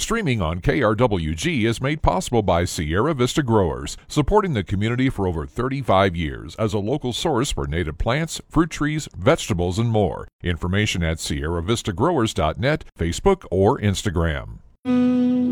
Streaming on KRWG is made possible by Sierra Vista Growers, supporting the community for over 35 years as a local source for native plants, fruit trees, vegetables, and more. Information at SierraVistaGrowers.net, Facebook, or Instagram.